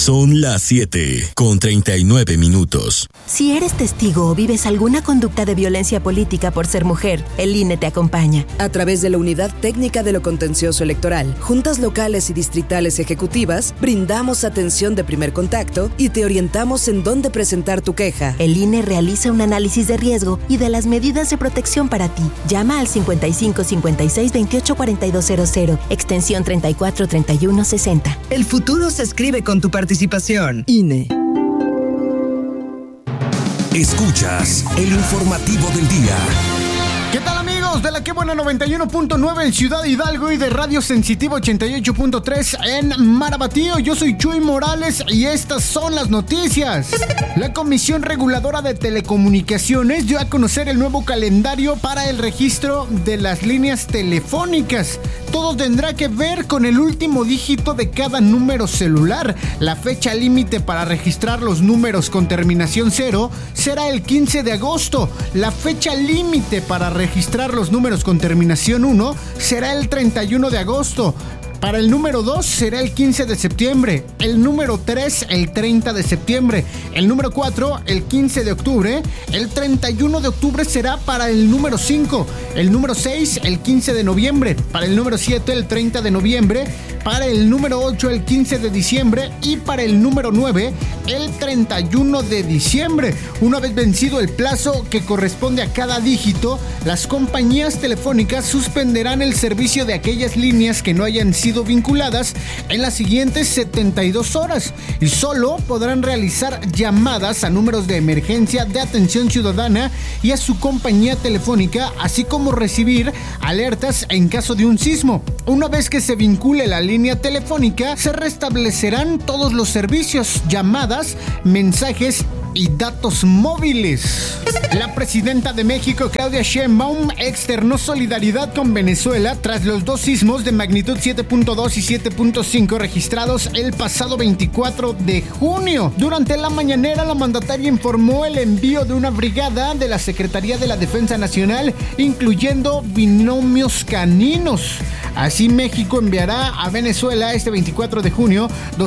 Son las 7:39. Si eres testigo o vives alguna conducta de violencia política por ser mujer, el INE te acompaña. A través de la Unidad Técnica de lo Contencioso Electoral, juntas locales y distritales ejecutivas, brindamos atención de primer contacto y te orientamos en dónde presentar tu queja. El INE realiza un análisis de riesgo y de las medidas de protección para ti. Llama al 55 56 28 4200, extensión 34 31 60. El futuro se escribe con tu participación. INE. Escuchas el informativo del día. ¿Qué tal, amigos de la Que Buena 91.9 en Ciudad Hidalgo y de Radio Sensitivo 88.3 en Marabatío? Yo soy Chuy Morales y estas son las noticias. La Comisión Reguladora de Telecomunicaciones dio a conocer el nuevo calendario para el registro de las líneas telefónicas. Todo tendrá que ver con el último dígito de cada número celular. La fecha límite para registrar los números con terminación 0 será el 15 de agosto. La fecha límite para registrar los números con terminación 1 será el 31 de agosto. Para el número 2 será el 15 de septiembre, el número 3 el 30 de septiembre, el número 4 el 15 de octubre, el 31 de octubre será para el número 5, el número 6 el 15 de noviembre, para el número 7 el 30 de noviembre, para el número 8 el 15 de diciembre y para el número 9 el 31 de diciembre. Una vez vencido el plazo que corresponde a cada dígito, las compañías telefónicas suspenderán el servicio de aquellas líneas que no hayan sido vinculadas en las siguientes 72 horas y solo podrán realizar llamadas a números de emergencia de atención ciudadana y a su compañía telefónica, así como recibir alertas en caso de un sismo. Una vez que se vincule la línea telefónica, se restablecerán todos los servicios, llamadas, mensajes y datos móviles. La presidenta de México, Claudia Sheinbaum, externó solidaridad con Venezuela tras los dos sismos de magnitud 7.2 y 7.5 registrados el pasado 24 de junio. Durante la mañanera, la mandataria informó el envío de una brigada de la Secretaría de la Defensa Nacional, incluyendo binomios caninos. Así, México enviará a Venezuela este 24 de junio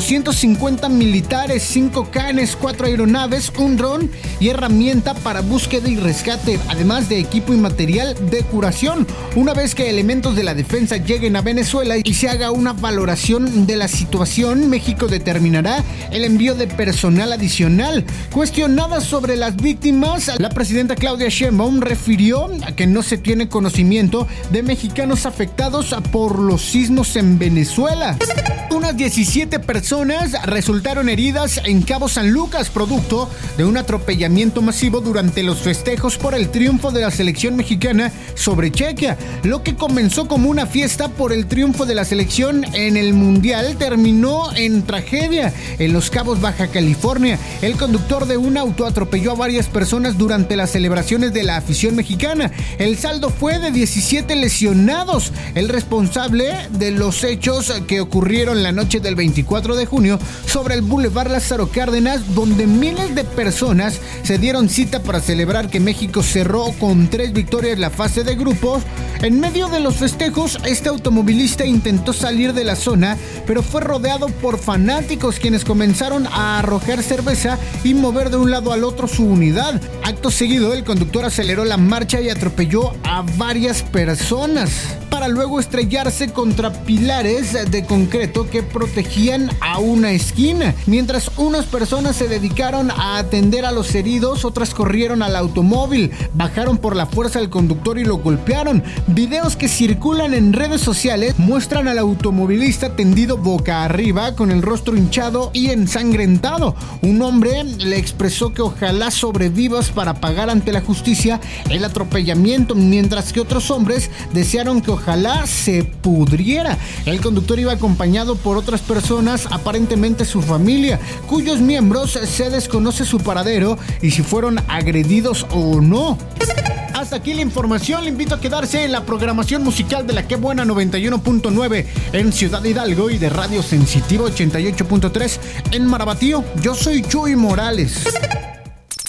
250 militares, 5 canes, 4 aeronaves, un dron y herramienta para búsqueda y rescate, además de equipo y material de curación. Una vez que elementos de la defensa lleguen a Venezuela y se haga una valoración de la situación, México determinará el envío de personal adicional. Cuestionada sobre las víctimas, la presidenta Claudia Sheinbaum refirió que no se tiene conocimiento de mexicanos afectados por los sismos en Venezuela. Unas 17 personas resultaron heridas en Cabo San Lucas, producto de un atropellamiento masivo durante los festejos por el triunfo de la selección mexicana sobre Chequia. Lo que comenzó como una fiesta por el triunfo de la selección en el Mundial terminó en tragedia en Los Cabos, Baja California. El conductor de un auto atropelló a varias personas durante las celebraciones de la afición mexicana. El saldo fue de 17 lesionados. El responsable de los hechos que ocurrieron la noche del 24 de junio sobre el Boulevard Lázaro Cárdenas, donde miles de personas se dieron cita para celebrar que México cerró con 3 victorias la fase de grupos. En medio de los festejos, este automovilista intentó salir de la zona, pero fue rodeado por fanáticos quienes comenzaron a arrojar cerveza y mover de un lado al otro su unidad. Acto seguido, el conductor aceleró la marcha y atropelló a varias personas para luego estrellarse contra pilares de concreto que protegían a una esquina. Mientras unas personas se dedicaron a atender a los heridos, otras corrieron al automóvil, bajaron por la fuerza al conductor y lo golpearon. Videos que circulan en redes sociales muestran al automovilista tendido boca arriba con el rostro hinchado y ensangrentado. Un hombre le expresó que ojalá sobrevivas para pagar ante la justicia el atropellamiento, mientras que otros hombres desearon que ojalá se pudriera. El conductor iba acompañado por otras personas, aparentemente su familia, cuyos miembros se desconoce su paradero y si fueron agredidos o no. Hasta aquí la información. Le invito a quedarse en la programación musical de la Que Buena 91.9 en Ciudad Hidalgo y de Radio Sensitivo 88.3 en Marabatío. Yo soy Chuy Morales.